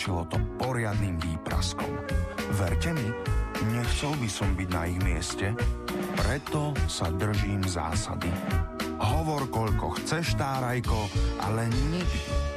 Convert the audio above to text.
skončilo to poriadnym výpraskom. Verte mi, nechcel by som byť na ich mieste, preto sa držím zásady. Hovor, koľko chceš, Tárajko, ale nikdy